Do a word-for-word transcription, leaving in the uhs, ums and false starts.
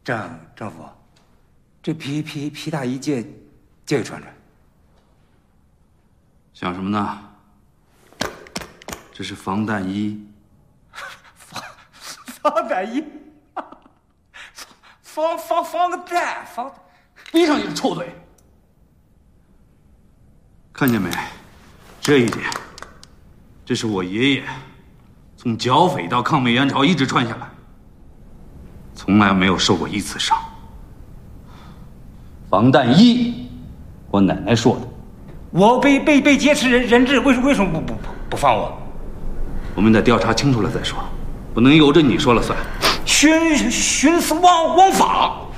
郑郑副，这皮皮皮大衣借借给川川。 想什么呢？这是防弹衣。 防防弹衣，防防防个弹防， 闭上你的臭嘴！ 看见没？这一点，这是我爷爷从剿匪到抗美援朝一直穿下来，从来没有受过一次伤。防弹衣，我奶奶说的。 我被被被劫持人人质，为什为什么不不不不放我？ 我们得调查清楚了再说，不能由着你说了算。 徇徇私枉枉法。